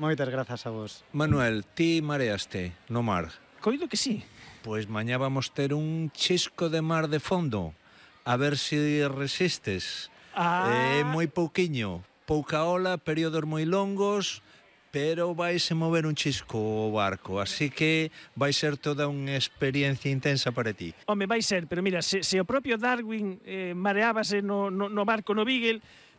Moitas grazas a vos. Manuel, ti mareaste no mar? Coido que sí. Pois mañá vamos ter un chisco de mar de fondo. A ver se resistes. Moi pouquiño, pouca ola, períodos moi longos, pero vaise mover un chisco o barco, así que vai ser toda unha experiencia intensa para ti. Home, vai ser, pero mira, se o propio Darwin mareábase no barco no Beagle,